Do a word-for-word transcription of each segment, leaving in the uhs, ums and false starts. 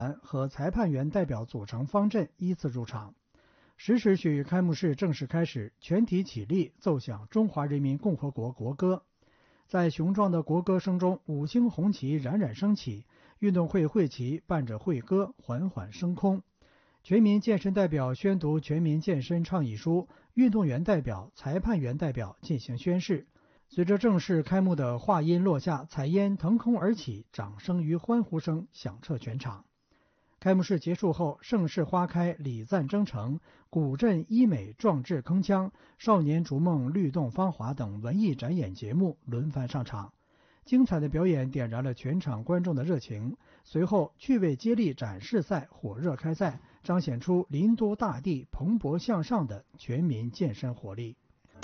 和裁判员代表组成方阵依次入场。十时许，开幕式正式开始，全体起立，奏响中华人民共和国国歌。在雄壮的国歌声中，五星红旗冉冉升起，运动会会旗伴着会歌缓缓升空。全民健身代表宣读全民健身倡议书，运动员代表、裁判员代表进行宣誓。随着正式开幕的话音落下，彩烟腾空而起，掌声与欢呼声响彻全场。开幕式结束后，盛世花开，礼赞征程，古镇医美、壮志铿锵、少年逐梦、律动芳华等文艺展演节目轮番上场，精彩的表演点燃了全场观众的热情。随后，趣味接力展示赛火热开赛，彰显出林都大地蓬勃向上的全民健身活力。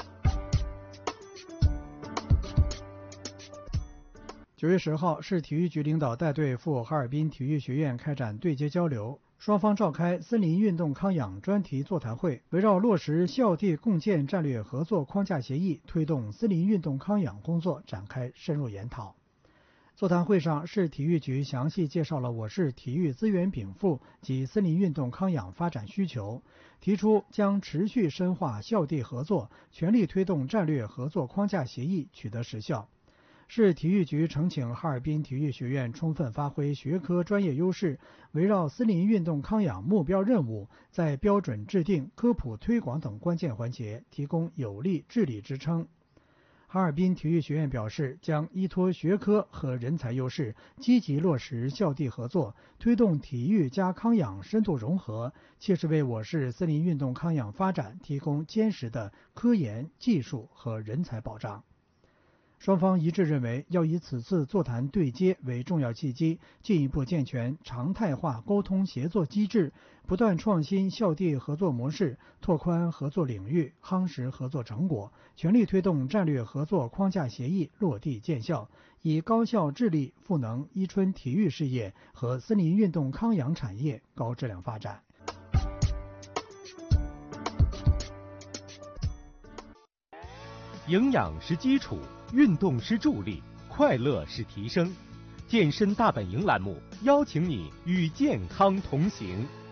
九月十号，市体育局领导带队赴哈尔滨体育学院开展对接交流，双方召开森林运动康养专题座谈会，围绕落实校地共建战略合作框架协议，推动森林运动康养工作展开深入研讨。座谈会上，市体育局详细介绍了我市体育资源禀赋及森林运动康养发展需求，提出将持续深化校地合作，全力推动战略合作框架协议取得实效。市体育局呈请哈尔滨体育学院充分发挥学科专业优势，围绕森林运动康养目标任务，在标准制定、科普推广等关键环节提供有力治理支撑。哈尔滨体育学院表示，将依托学科和人才优势，积极落实校地合作，推动体育加康养深度融合，切实为我市森林运动康养发展提供坚实的科研、技术和人才保障。双方一致认为，要以此次座谈对接为重要契机，进一步健全常态化沟通协作机制，不断创新校地合作模式，拓宽合作领域，夯实合作成果，全力推动战略合作框架协议落地见效，以高效致力赋能伊春体育事业和森林运动康养产业高质量发展。 营养是基础，运动是助力，快乐是提升。健身大本营栏目邀请你与健康同行。